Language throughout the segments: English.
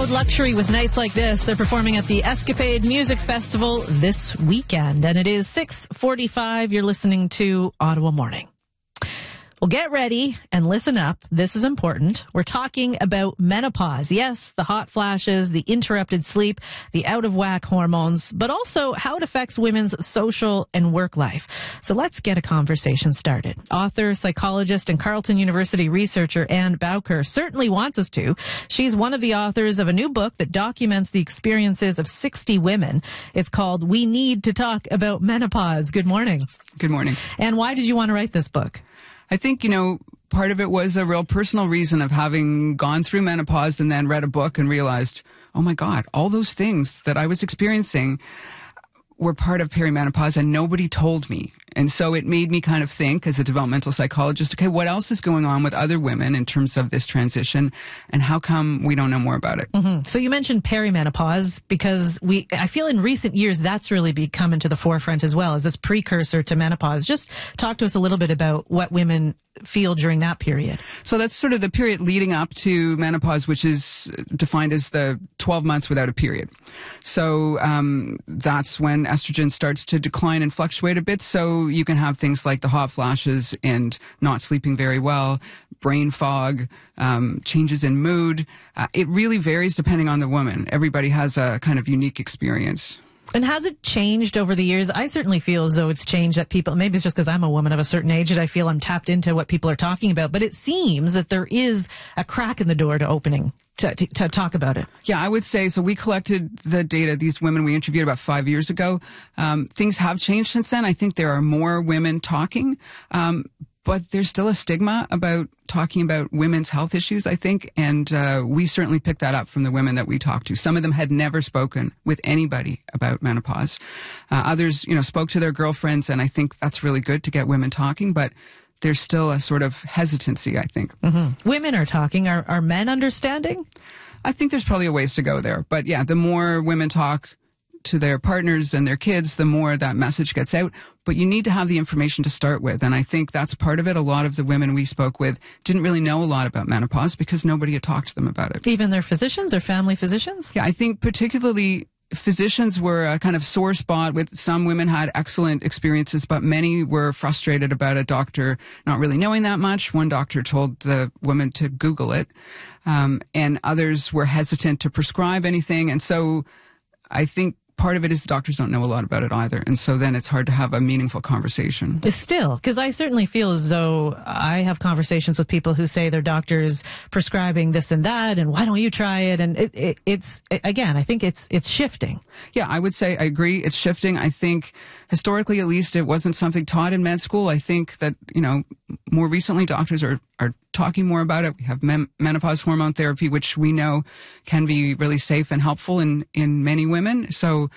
Road Luxury with Nights Like This. They're performing at the Escapade Music Festival this weekend, and it is 6:45. You're listening to Ottawa Morning. Well, get ready and listen up. This is important. We're talking about menopause. Yes, the hot flashes, the interrupted sleep, the out-of-whack hormones, but also how it affects women's social and work life. So let's get a conversation started. Author, psychologist, and Carleton University researcher Anne Bowker certainly wants us to. She's one of the authors of a new book that documents the experiences of 60 women. It's called We Need to Talk About Menopause. Good morning. Good morning. And why did you want to write this book? I think, part of it was a real personal reason of having gone through menopause and then read a book and realized, oh my God, all those things that I was experiencing were part of perimenopause and nobody told me. And so it made me kind of think as a developmental psychologist, okay, what else is going on with other women in terms of this transition and how come we don't know more about it? Mm-hmm. So you mentioned perimenopause because I feel in recent years that's really become into the forefront as well as this precursor to menopause. Just talk to us a little bit about what women feel during that period. So that's sort of the period leading up to menopause, which is defined as the 12 months without a period. So that's when estrogen starts to decline and fluctuate a bit. So you can have things like the hot flashes and not sleeping very well, brain fog, changes in mood. It really varies depending on the woman. Everybody has a kind of unique experience. And has it changed over the years? I certainly feel as though it's changed that people, maybe it's just because I'm a woman of a certain age that I feel I'm tapped into what people are talking about, but it seems that there is a crack in the door to opening to talk about it. Yeah, I would say, so we collected the data, these women we interviewed about 5 years ago. Things have changed since then. I think there are more women talking, but there's still a stigma about talking about women's health issues, I think, and we certainly picked that up from the women that we talked to. Some of them had never spoken with anybody about menopause. Others, spoke to their girlfriends, and I think that's really good to get women talking, but there's still a sort of hesitancy, I think. Mm-hmm. Women are talking. Are men understanding? I think there's probably a ways to go there, but yeah, the more women talk to their partners and their kids, the more that message gets out. But you need to have the information to start with. And I think that's part of it. A lot of the women we spoke with didn't really know a lot about menopause because nobody had talked to them about it. Even their physicians or family physicians? Yeah, I think particularly physicians were a kind of sore spot. With some women had excellent experiences, but many were frustrated about a doctor not really knowing that much. One doctor told the woman to Google it, and others were hesitant to prescribe anything. And so I think part of it is doctors don't know a lot about it either. And so then it's hard to have a meaningful conversation. Still, because I certainly feel as though I have conversations with people who say their doctor's prescribing this and that, and why don't you try it? And it's again, I think it's shifting. Yeah, I would say I agree. It's shifting. I think historically, at least, it wasn't something taught in med school. I think that, more recently doctors are talking more about it. We have menopause hormone therapy, which we know can be really safe and helpful in many women. So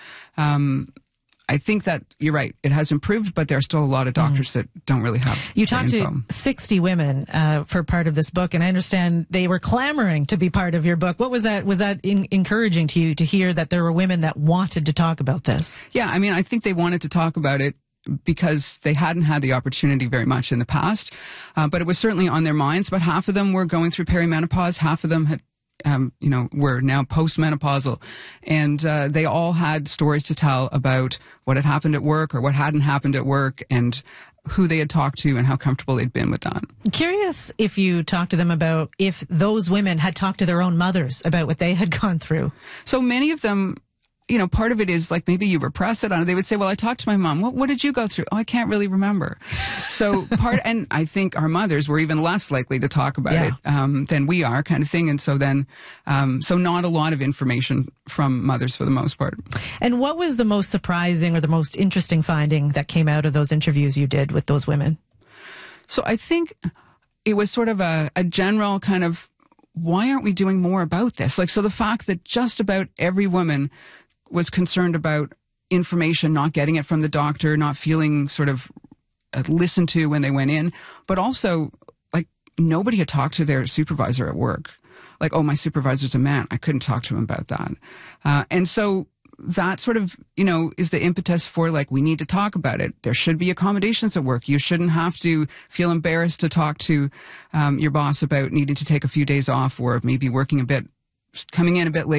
I think that you're right. It has improved, but there are still a lot of doctors that don't really have You talked to 60 women for part of this book, and I understand they were clamoring to be part of your book. What was that? Was that encouraging to you to hear that there were women that wanted to talk about this? Yeah, I mean, I think they wanted to talk about it because they hadn't had the opportunity very much in the past, but it was certainly on their minds. But half of them were going through perimenopause. Half of them had were now postmenopausal, and they all had stories to tell about what had happened at work or what hadn't happened at work and who they had talked to and how comfortable they'd been with that. Curious if you talked to them about if those women had talked to their own mothers about what they had gone through. So many of them, part of it is like maybe you repress it on it. They would say, well, I talked to my mom. What did you go through? Oh, I can't really remember. So and I think our mothers were even less likely to talk about it than we are, kind of thing. And so then, so not a lot of information from mothers for the most part. And what was the most surprising or the most interesting finding that came out of those interviews you did with those women? So I think it was sort of a general kind of, why aren't we doing more about this? So the fact that just about every woman was concerned about information, not getting it from the doctor, not feeling sort of listened to when they went in, but also nobody had talked to their supervisor at work. Oh, my supervisor's a man. I couldn't talk to him about that. And so that sort of, is the impetus for we need to talk about it. There should be accommodations at work. You shouldn't have to feel embarrassed to talk to your boss about needing to take a few days off or maybe coming in a bit late.